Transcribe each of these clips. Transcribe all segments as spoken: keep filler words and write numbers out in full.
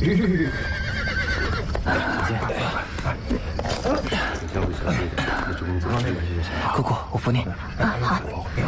姑姑，我扶你。 啊，好。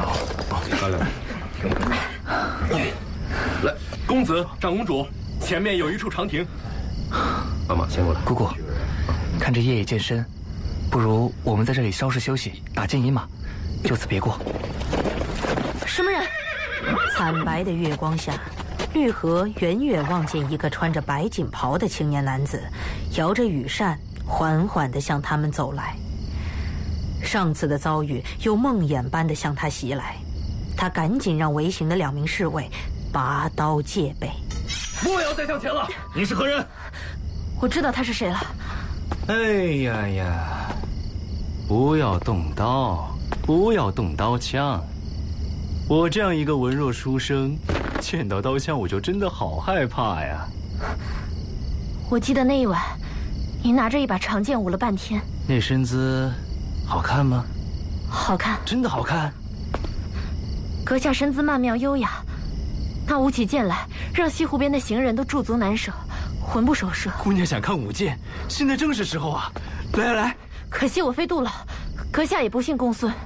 来，公子、长公主，前面有一处长亭。 妈妈，先过来。 姑姑，看着夜已渐深，不如我们在这里稍事休息，打箭饮马，就此别过。 什么人？惨白的月光下，绿河远远望见一个穿着白锦袍的青年男子，摇着羽扇，缓缓地向他们走来。上次的遭遇又梦魇般地向他袭来，他赶紧让围行的两名侍卫拔刀戒备。 不要再向前了！你是何人？ 我知道他是谁了。 哎呀呀！不要动刀，不要动刀枪。我这样一个文弱书生，见到刀枪我就真的好害怕呀。 我记得那一晚，你拿着一把长剑舞了半天。 那身姿好看吗？ 好看， 真的好看。 阁下身姿曼妙优雅，那舞起剑来，让西湖边的行人都驻足难舍，魂不守舍。 姑娘想看舞剑，现在正是时候啊！来来来， 可惜我非杜老，阁下也不幸公孙。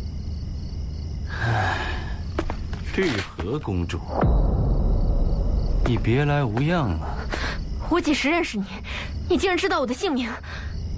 唉，绿河公主，你别来无恙啊！ 我几时认识你？你竟然知道我的姓名？